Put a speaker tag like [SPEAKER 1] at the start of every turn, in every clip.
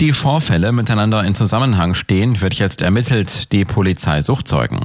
[SPEAKER 1] Ob die Vorfälle miteinander in Zusammenhang stehen, wird jetzt ermittelt. Die Polizei sucht Zeugen.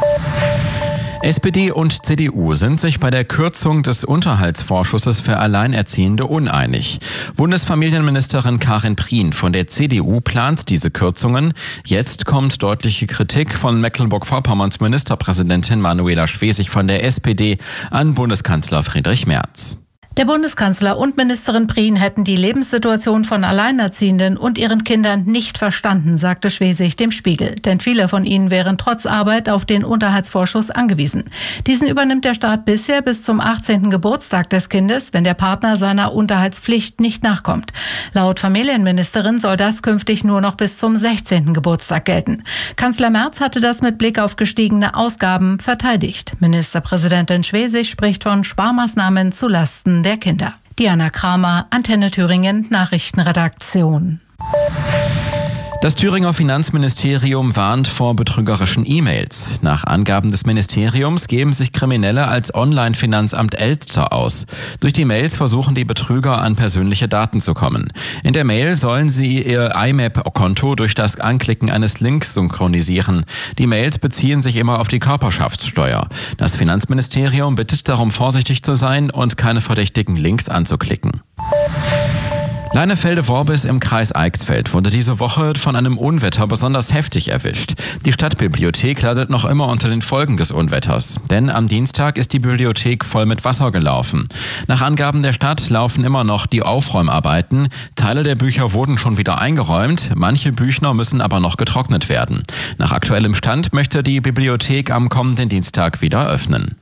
[SPEAKER 1] SPD und CDU sind sich bei der Kürzung des Unterhaltsvorschusses für Alleinerziehende uneinig. Bundesfamilienministerin Karin Prien von der CDU plant diese Kürzungen. Jetzt kommt deutliche Kritik von Mecklenburg-Vorpommerns Ministerpräsidentin Manuela Schwesig von der SPD an Bundeskanzler Friedrich Merz.
[SPEAKER 2] Der Bundeskanzler und Ministerin Prien hätten die Lebenssituation von Alleinerziehenden und ihren Kindern nicht verstanden, sagte Schwesig dem Spiegel. Denn viele von ihnen wären trotz Arbeit auf den Unterhaltsvorschuss angewiesen. Diesen übernimmt der Staat bisher bis zum 18. Geburtstag des Kindes, wenn der Partner seiner Unterhaltspflicht nicht nachkommt. Laut Familienministerin soll das künftig nur noch bis zum 16. Geburtstag gelten. Kanzler Merz hatte das mit Blick auf gestiegene Ausgaben verteidigt. Ministerpräsidentin Schwesig spricht von Sparmaßnahmen zulasten der Kinder. Diana Kramer, Antenne Thüringen, Nachrichtenredaktion.
[SPEAKER 1] Das Thüringer Finanzministerium warnt vor betrügerischen E-Mails. Nach Angaben des Ministeriums geben sich Kriminelle als Online-Finanzamt Elster aus. Durch die Mails versuchen die Betrüger an persönliche Daten zu kommen. In der Mail sollen sie ihr IMAP-Konto durch das Anklicken eines Links synchronisieren. Die Mails beziehen sich immer auf die Körperschaftssteuer. Das Finanzministerium bittet darum, vorsichtig zu sein und keine verdächtigen Links anzuklicken. Leinefelde-Worbis im Kreis Eichsfeld wurde diese Woche von einem Unwetter besonders heftig erwischt. Die Stadtbibliothek leidet noch immer unter den Folgen des Unwetters. Denn am Dienstag ist die Bibliothek voll mit Wasser gelaufen. Nach Angaben der Stadt laufen immer noch die Aufräumarbeiten. Teile der Bücher wurden schon wieder eingeräumt. Manche Bücher müssen aber noch getrocknet werden. Nach aktuellem Stand möchte die Bibliothek am kommenden Dienstag wieder öffnen.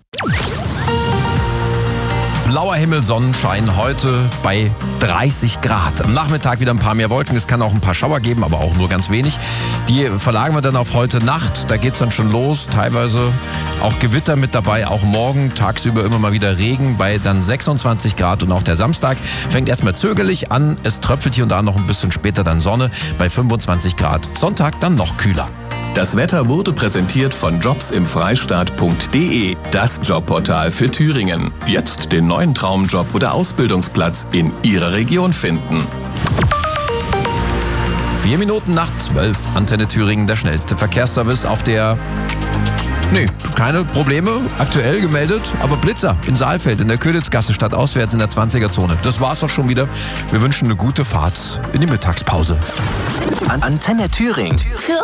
[SPEAKER 3] Blauer Himmel, Sonnenschein heute bei 30 Grad. Am Nachmittag wieder ein paar mehr Wolken. Es kann auch ein paar Schauer geben, aber auch nur ganz wenig. Die verlagern wir dann auf heute Nacht. Da geht es dann schon los. Teilweise auch Gewitter mit dabei. Auch morgen tagsüber immer mal wieder Regen bei dann 26 Grad. Und auch der Samstag fängt erstmal zögerlich an. Es tröpfelt hier und da noch ein bisschen später dann Sonne bei 25 Grad. Sonntag dann noch kühler.
[SPEAKER 4] Das Wetter wurde präsentiert von jobsimfreistaat.de, das Jobportal für Thüringen. Jetzt den neuen Traumjob oder Ausbildungsplatz in Ihrer Region finden.
[SPEAKER 3] 4 Minuten nach 12, Antenne Thüringen, der schnellste Verkehrsservice auf der... Nee, keine Probleme, aktuell gemeldet, aber Blitzer in Saalfeld in der Königsgasse stadtauswärts in der 20er-Zone. Das war's auch schon wieder. Wir wünschen eine gute Fahrt in die Mittagspause.
[SPEAKER 5] Antenne Thüringen.